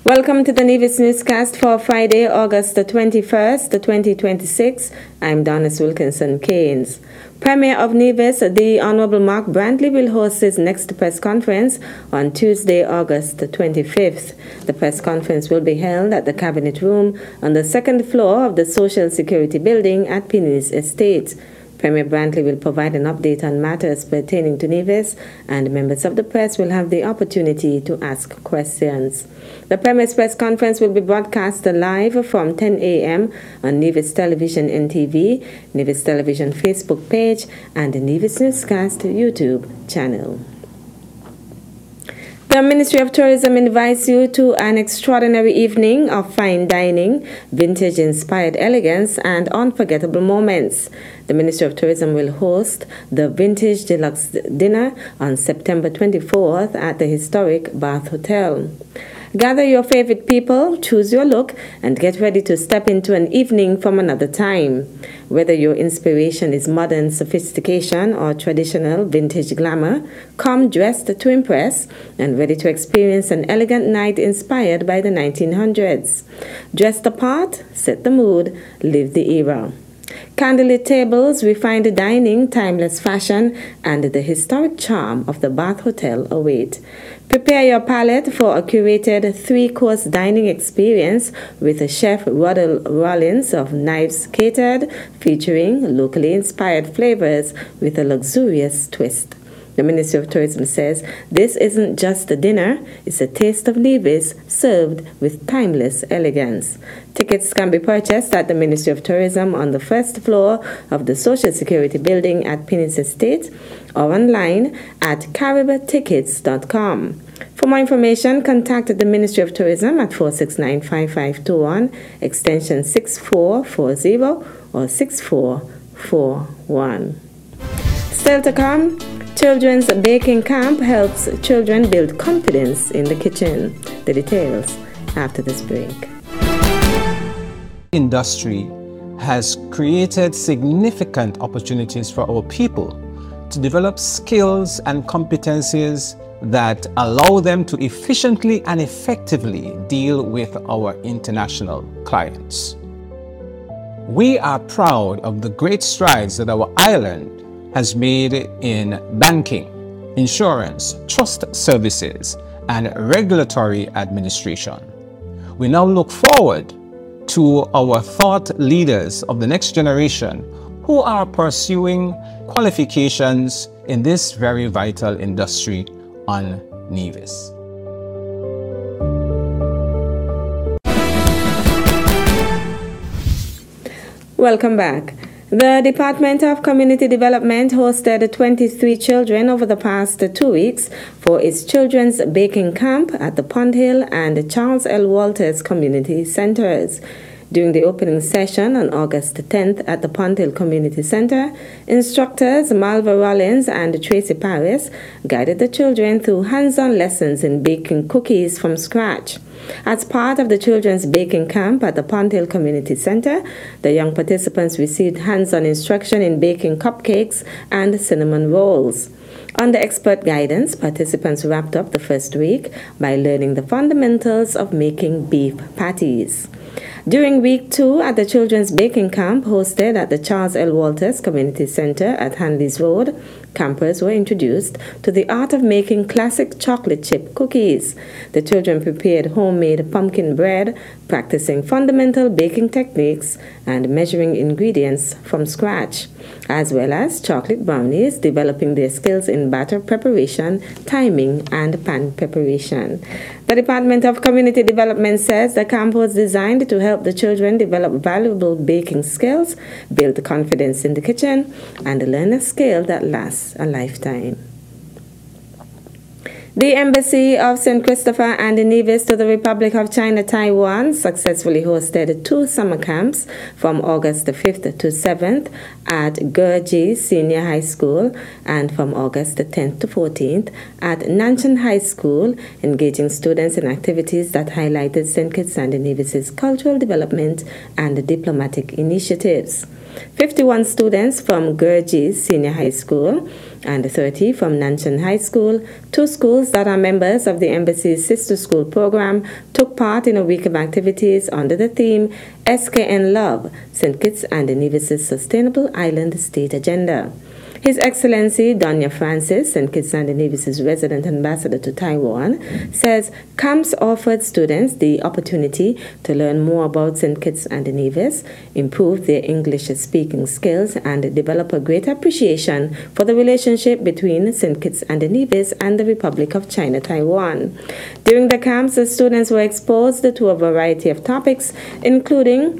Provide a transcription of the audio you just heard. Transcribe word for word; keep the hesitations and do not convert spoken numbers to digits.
Welcome to the Nevis Newscast for Friday, August the twenty-first, twenty twenty-six. I'm Donis Wilkinson Keynes. Premier of Nevis, the Honorable Mark Brantley, will host his next press conference on Tuesday, August the twenty-fifth. The press conference will be held at the Cabinet Room on the second floor of the Social Security Building at Pinnies Estate. Premier Brantley will provide an update on matters pertaining to Nevis, and members of the press will have the opportunity to ask questions. The Premier's press conference will be broadcast live from ten a.m. on Nevis Television N T V, Nevis Television Facebook page, and the Nevis Newscast YouTube channel. The Ministry of Tourism invites you to an extraordinary evening of fine dining, vintage-inspired elegance, and unforgettable moments. The Ministry of Tourism will host the Vintage Deluxe Dinner on September twenty-fourth at the historic Bath Hotel. Gather your favorite people, choose your look, and get ready to step into an evening from another time. Whether your inspiration is modern sophistication or traditional vintage glamour, come dressed to impress and ready to experience an elegant night inspired by the nineteen hundreds. Dress the part, set the mood, live the era. Candlelit tables, refined dining, timeless fashion, and the historic charm of the Bath Hotel await. Prepare your palate for a curated three-course dining experience with Chef Ruddle Rollins of Knives Catered, featuring locally inspired flavors with a luxurious twist. The Ministry of Tourism says this isn't just a dinner, it's a taste of Nevis served with timeless elegance. Tickets can be purchased at the Ministry of Tourism on the first floor of the Social Security Building at Pinnies Estate or online at carib tickets dot com. For more information, contact the Ministry of Tourism at four six nine, five five two one, extension six four four zero or six four four one. Still to come, Children's Baking Camp helps children build confidence in the kitchen. The details after this break. Industry has created significant opportunities for our people to develop skills and competencies that allow them to efficiently and effectively deal with our international clients. We are proud of the great strides that our island has made in banking, insurance, trust services, and regulatory administration. We now look forward to our thought leaders of the next generation who are pursuing qualifications in this very vital industry on Nevis. Welcome back. The Department of Community Development hosted twenty-three children over the past two weeks for its Children's Baking Camp at the Pond Hill and Charles L. Walters Community Centers. During the opening session on August tenth at the Pond Hill Community Center, instructors Malva Rollins and Tracy Paris guided the children through hands-on lessons in baking cookies from scratch. As part of the Children's Baking Camp at the Pond Hill Community Center, the young participants received hands-on instruction in baking cupcakes and cinnamon rolls. Under expert guidance, participants wrapped up the first week by learning the fundamentals of making beef patties. During week two at the Children's Baking Camp hosted at the Charles L. Walters Community Center at Hanley's Road, campers were introduced to the art of making classic chocolate chip cookies. The children prepared homemade pumpkin bread, practicing fundamental baking techniques and measuring ingredients from scratch, as well as chocolate brownies, developing their skills in batter preparation, timing, and pan preparation. The Department of Community Development says the camp was designed to help the children develop valuable baking skills, build confidence in the kitchen, and learn a skill that lasts a lifetime. The Embassy of Saint Christopher and Nevis to the Republic of China, Taiwan successfully hosted two summer camps from August the fifth to seventh at Gurji Senior High School and from August the tenth to fourteenth at Nanshan High School, engaging students in activities that highlighted Saint Kitts and Nevis's cultural development and diplomatic initiatives. fifty-one students from Gurji Senior High School and thirty from Nanshan High School, two schools that are members of the Embassy's Sister School program, took part in a week of activities under the theme S K N Love, Saint Kitts and Nevis' Sustainable Island State Agenda. His Excellency Donya Francis, Saint Kitts and Nevis' resident ambassador to Taiwan, says camps offered students the opportunity to learn more about Saint Kitts and Nevis, improve their English-speaking skills, and develop a greater appreciation for the relationship between Saint Kitts and Nevis and the Republic of China, Taiwan. During the camps, the students were exposed to a variety of topics, including